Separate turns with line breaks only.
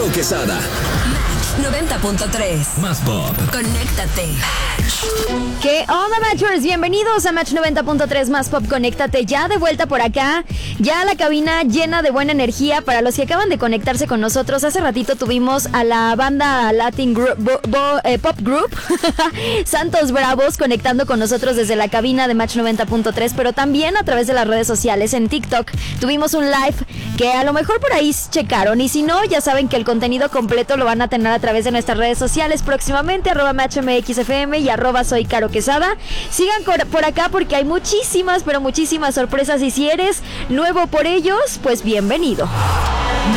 Caro Quesada.
90.3.
Más pop.
Conéctate.
¿Qué onda, Matchers? Bienvenidos a Match 90.3 Más Pop. Conéctate, ya de vuelta por acá. Ya la cabina llena de buena energía. Para los que acaban de conectarse con nosotros, hace ratito tuvimos a la banda Latin Pop Group Santos Bravos conectando con nosotros desde la cabina de Match 90.3, pero también a través de las redes sociales. En TikTok tuvimos un live que a lo mejor por ahí checaron, y si no, ya saben que el contenido completo lo van a tener a través de nuestras redes sociales próximamente, @MatchMXFM y @Soy Caro Quesada. Sigan por acá porque hay muchísimas, pero muchísimas sorpresas, y si eres nuevo por ellos, pues bienvenido.